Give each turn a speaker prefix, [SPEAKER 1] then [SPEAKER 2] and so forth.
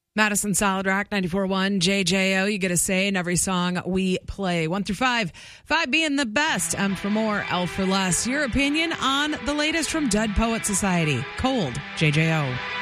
[SPEAKER 1] Madison Solid Rock 94.1 JJO. You get a say in every song we play. 1 through 5. 5 being the best. M for more, L for less. Your opinion on the latest from Dead Poet Society. Cold, JJO.